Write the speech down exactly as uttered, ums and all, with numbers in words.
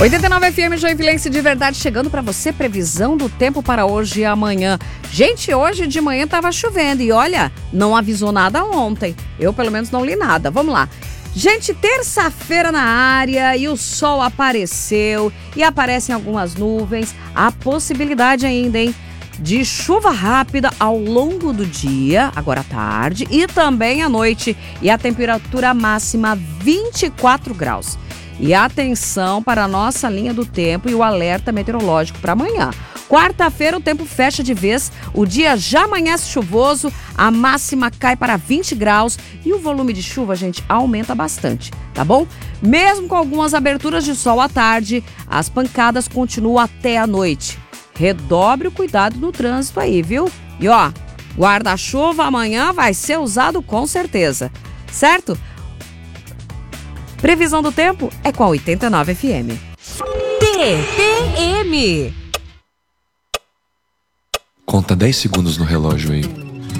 oitenta e nove F M Joinvilense de verdade, chegando para você, previsão do tempo para hoje e amanhã. Gente, hoje de manhã tava chovendo e olha, não avisou nada ontem. Eu pelo menos não li nada. Vamos lá. Gente, terça-feira na área e o sol apareceu e aparecem algumas nuvens. Há possibilidade ainda, hein, de chuva rápida ao longo do dia, agora à tarde e também à noite. E a temperatura máxima vinte e quatro graus. E atenção para a nossa linha do tempo e o alerta meteorológico para amanhã. Quarta-feira o tempo fecha de vez, o dia já amanhece chuvoso, a máxima cai para vinte graus e o volume de chuva, gente, aumenta bastante, tá bom? Mesmo com algumas aberturas de sol à tarde, as pancadas continuam até a noite. Redobre o cuidado no trânsito aí, viu? E ó, guarda-chuva amanhã vai ser usado com certeza, certo? Previsão do tempo é com a oitenta e nove F M. T P M. Conta dez segundos no relógio aí.